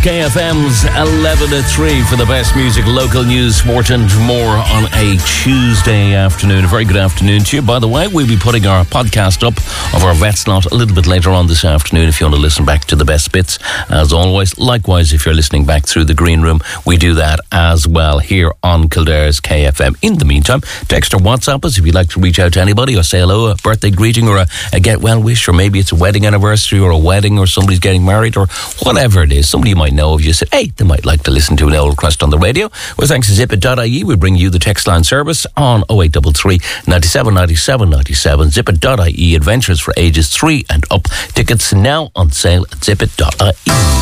KFM's 11 to 3 for the best music, local news, sport and more on a Tuesday afternoon. A very good afternoon to you. By the way, we'll be putting our podcast up of our Vet Slot a little bit later on this afternoon if you want to listen back to the best bits. As always, likewise, if you're listening back through the Green Room, we do that as well here on Kildare's KFM. In the meantime, text or WhatsApp us if you'd like to reach out to anybody or say hello, a birthday greeting or a get well wish, or maybe it's a wedding anniversary or a wedding or somebody's getting married or whatever it is. Somebody you might know if you said, hey, they might like to listen to an old crust on the radio. Well, thanks to Zipit.ie, we bring you the text line service on 0833 97 97 97. Zipit.ie, adventures for ages 3 and up. Tickets now on sale at Zipit.ie.